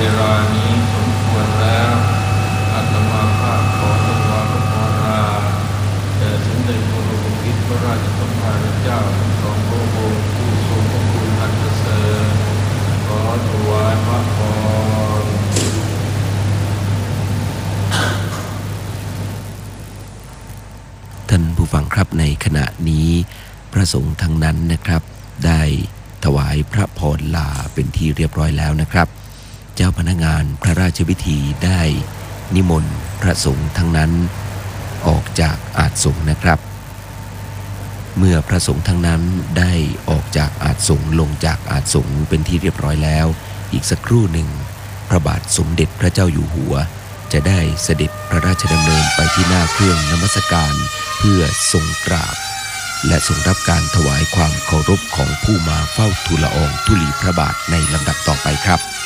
รานี้สมควรแล้วอาตมาภาพขอถวายพระพรแด่สมเด็จพระบรมกิตติพระราชสมภารเจ้าทั้งสองพระองค์ผู้ทรงพระคุณอันประเสริฐขอถวายพระพรท่านผู้ฟังครับในขณะนี้พระสงฆ์ทั้งนั้นนะครับได้ถวายพระพรลาเป็นที่เรียบร้อยแล้วนะครับเจ้าพนักงานพระราชพิธีได้นิมนต์พระสงฆ์ทั้งนั้นออกจากอาสน์สงฆ์นะครับเมื่อพระสงฆ์ทั้งนั้นได้ออกจากอาสน์สงฆ์ลงจากอาสน์สงฆ์เป็นที่เรียบร้อยแล้วอีกสักครู่หนึ่งพระบาทสมเด็จพระเจ้าอยู่หัวจะได้เสด็จพระราชดำเนินไปที่หน้าเครื่องนมัสการเพื่อทรงกราบและทรงรับการถวายความเคารพของผู้มาเฝ้าทูลละอองธุลีพระบาทในลำดับต่อไปครับ